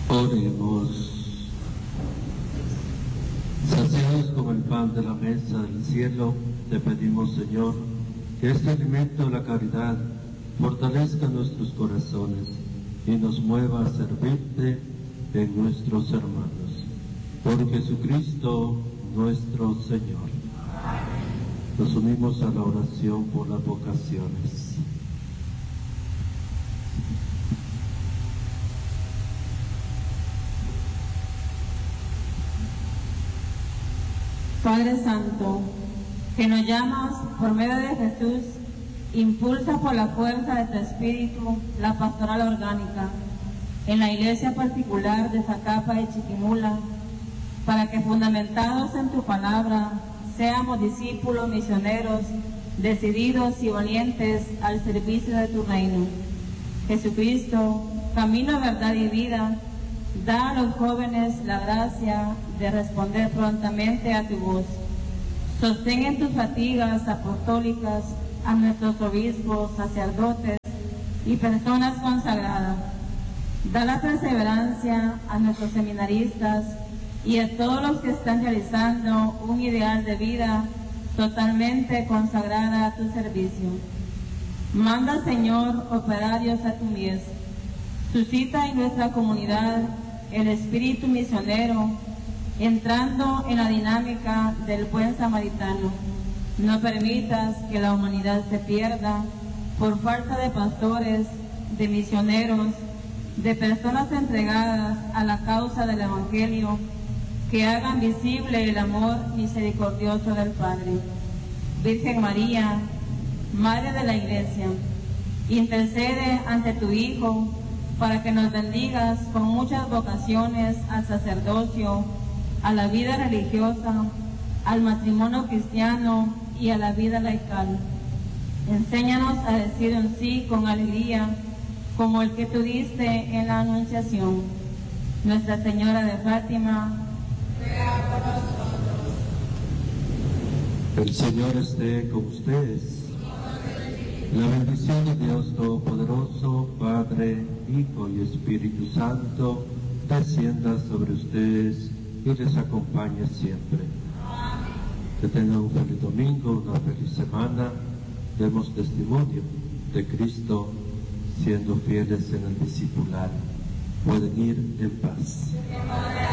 Oremos. Saciados con el pan de la mesa del cielo, te pedimos, Señor, que este alimento de la caridad fortalezca nuestros corazones y nos mueva a servirte en nuestros hermanos. Por Jesucristo nuestro Señor. Nos unimos a la oración por las vocaciones. Padre Santo, que nos llamas por medio de Jesús, impulsa por la fuerza de tu Espíritu la pastoral orgánica en la iglesia particular de Zacapa y Chiquimula, para que fundamentados en tu palabra seamos discípulos misioneros, decididos y valientes al servicio de tu reino. Jesucristo, camino, verdad y vida, da a los jóvenes la gracia de responder prontamente a tu voz. Sostén en tus fatigas apostólicas a nuestros obispos, sacerdotes y personas consagradas. Da la perseverancia a nuestros seminaristas y a todos los que están realizando un ideal de vida totalmente consagrada a tu servicio. Manda, Señor, operarios a tu mies. Suscita en nuestra comunidad el espíritu misionero, entrando en la dinámica del buen samaritano. No permitas que la humanidad se pierda por falta de pastores, de misioneros, de personas entregadas a la causa del Evangelio, que hagan visible el amor misericordioso del Padre. Virgen María, Madre de la Iglesia, intercede ante tu Hijo para que nos bendigas con muchas vocaciones al sacerdocio, a la vida religiosa, al matrimonio cristiano y a la vida laical. Enséñanos a decir un sí con alegría, como el que tú diste en la Anunciación. Nuestra Señora de Fátima, ruega por nosotros. El Señor esté con ustedes. La bendición de Dios Todopoderoso, Padre, Hijo y Espíritu Santo, descienda sobre ustedes y les acompañe siempre. Amén. Que tengan un feliz domingo, una feliz semana. Demos testimonio de Cristo siendo fieles en el discipulado. Pueden ir en paz.